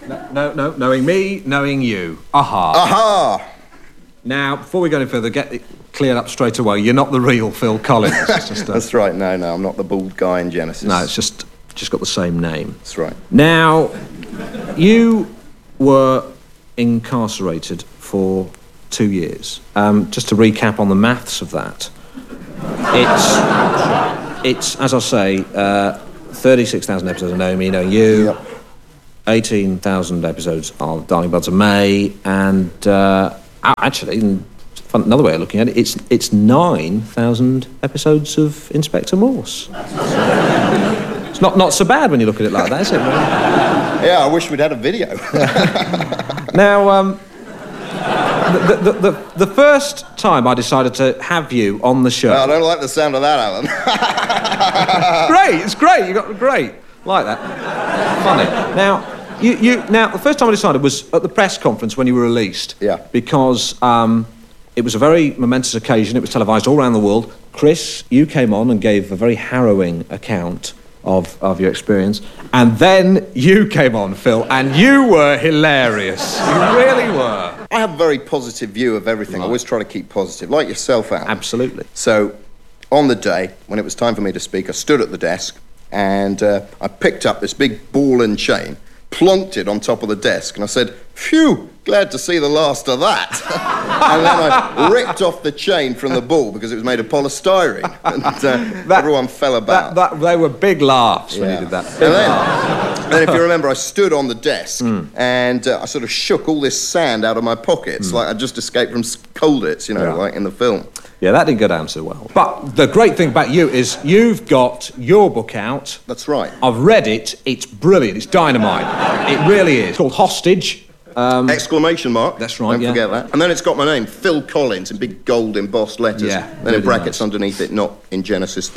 No, knowing me, knowing you. Aha. Aha! Now, before we go any further, get it cleared up straight away. You're not the real Phil Collins. It's just That's right, no, I'm not the bald guy in Genesis. No, it's just got the same name. That's right. Now, you were incarcerated for 2 years. Just to recap on the maths of that, it's as I say, 36,000 episodes of Know Me, Know You, Yep. 18,000 episodes of Darling Buds of May, and actually, another way of looking at it, it's 9,000 episodes of Inspector Morse. It's not so bad when you look at it like that, is it? Yeah, I wish we'd had a video. Now, the first time I decided to have you on the show... Well, I don't like the sound of that, Alan. Great, it's great, you got great. Like that. Funny. Now, now, the first time I decided was at the press conference when you were released. Yeah. Because it was a very momentous occasion. It was televised all around the world. Chris, you came on and gave a very harrowing account of your experience. And then you came on, Phil, and you were hilarious. You really were. I have a very positive view of everything. I always try to keep positive, like yourself, Alan. Absolutely. So, on the day, when it was time for me to speak, I stood at the desk and I picked up this big ball and chain, plonked it on top of the desk, and I said, "Phew, glad to see the last of that." And then I ripped off the chain from the ball because it was made of polystyrene, and everyone fell about. They were big laughs when you did that. And then, if you remember, I stood on the desk and I sort of shook all this sand out of my pockets, like I'd just escaped from Colditz, like in the film. Yeah, that didn't go down so well. But the great thing about you is you've got your book out. That's right. I've read it. It's brilliant. It's dynamite. It really is. It's called Hostage. Exclamation mark. That's right, Don't forget that. And then it's got my name, Phil Collins, in big gold embossed letters. Yeah, Then really in brackets nice. underneath it, not in Genesis.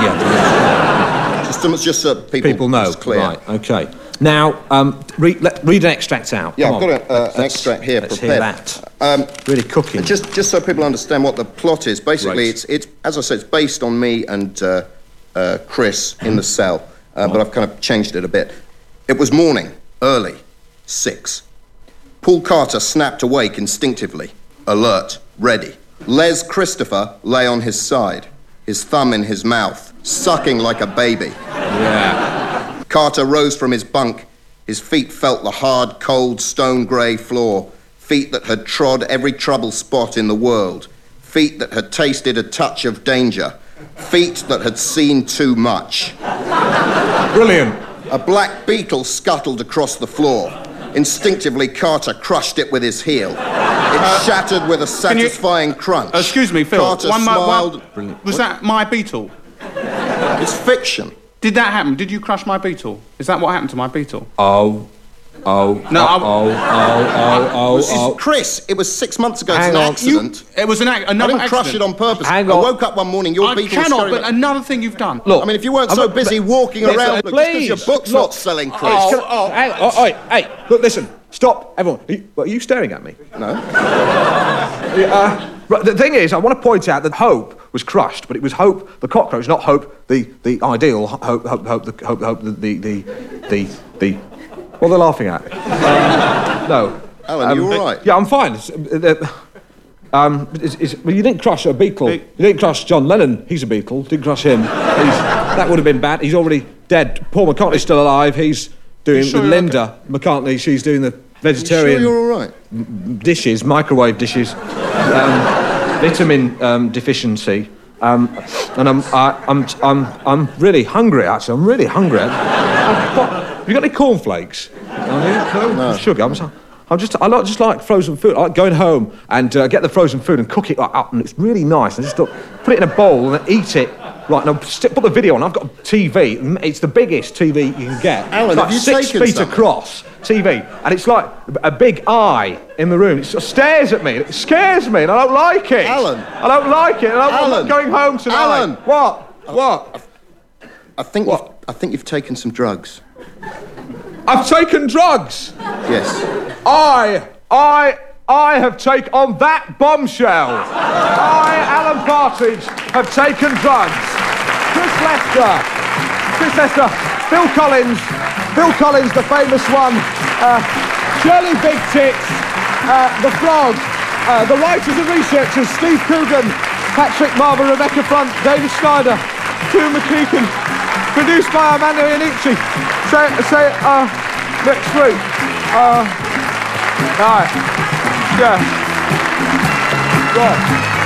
Just so people know. It's clear. Right, OK. Now, read an extract out. Yeah, Come I've got an extract here let's prepared. Hear that. Really cooking. Just so people understand what the plot is, basically, it's as I said, it's based on me and Chris in the cell, but I've kind of changed it a bit. It was morning, early, 6. Paul Carter snapped awake instinctively, alert, ready. Les Christopher lay on his side, his thumb in his mouth, sucking like a baby. Yeah. Carter rose from his bunk. His feet felt the hard, cold, stone-grey floor. Feet that had trod every trouble spot in the world. Feet that had tasted a touch of danger. Feet that had seen too much. Brilliant. A black beetle scuttled across the floor. Instinctively, Carter crushed it with his heel. It shattered with a satisfying crunch. Excuse me, Phil. Carter smiled. Was that my beetle? It's fiction. Did that happen? Did you crush my beetle? Is that what happened to my beetle? Chris, it was 6 months ago. It's Hang an on. accident. It was another I didn't accident. crush it on purpose. Hang I on. woke up one morning, your I beetle was cannot, scurrying but about. another thing you've done. Look, I mean, if you weren't so busy walking around, look, just please, because your book's look. not selling, Chris. Hang on. Hey, look, listen. Stop, everyone. Are you staring at me? No. Right, the thing is, I want to point out that Hope was crushed, but it was Hope the cockroach, not Hope the ideal. Hope the. What are they laughing at? No. Alan, you all right? Yeah, I'm fine. Well, you didn't crush a beetle. You didn't crush John Lennon. He's a beetle. Didn't crush him. That would have been bad. He's already dead. Paul McCartney's still alive. He's doing sure with you're Linda McCartney. She's doing the vegetarian. You sure you're all right? Dishes, microwave dishes, vitamin deficiency, and I'm really hungry. Actually, I'm really hungry. Have you got any cornflakes? No. Sugar. I just like frozen food. I like going home and get the frozen food and cook it up, and it's really nice. I just put it in a bowl and then eat it. Right now, put the video on. I've got a TV. It's the biggest TV you can get. Alan, it's like have you 6 taken feet some? across TV, and it's like a big eye in the room. It sort of stares at me. It scares me, and I don't like it. Alan. I don't like it. I'm not going home tonight. Alan. What? I think you've taken some drugs. I've taken drugs. Yes. I have taken on that bombshell. I, Alan Partridge, have taken drugs. Chris Lester. Phil Collins, the famous one, Shirley Big Tits, The Frog, the writers and researchers, Steve Coogan, Patrick Marver, Rebecca Front, David Schneider, Hugh McKeegan, produced by Armando Iannucci. Say next week. Right. Yeah. Right.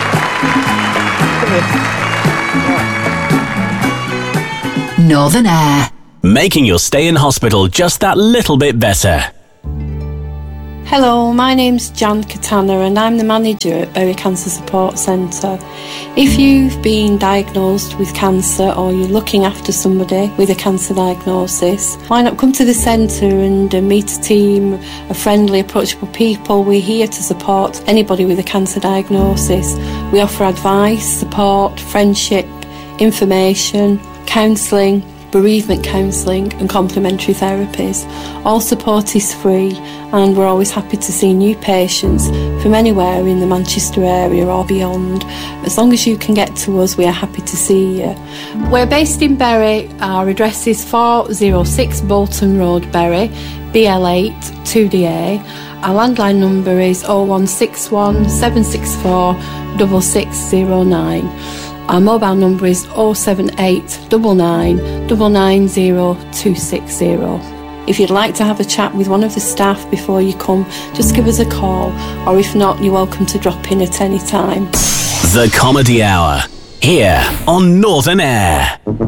Northern Air. Making your stay in hospital just that little bit better. Hello, my name's Jan Katana and I'm the manager at Bury Cancer Support Centre. If you've been diagnosed with cancer or you're looking after somebody with a cancer diagnosis, why not come to the centre and meet a team of friendly, approachable people. We're here to support anybody with a cancer diagnosis. We offer advice, support, friendship, information, counselling, bereavement counselling and complementary therapies. All support is free and we're always happy to see new patients from anywhere in the Manchester area or beyond. As long as you can get to us, we are happy to see you. We're based in Bury. Our address is 406 Bolton Road, Bury, BL8 2DA. Our landline number is 0161 764 6609. Our mobile number is 078 99 990 260. If you'd like to have a chat with one of the staff before you come, just give us a call, or if not, you're welcome to drop in at any time. The Comedy Hour, here on Northern Air.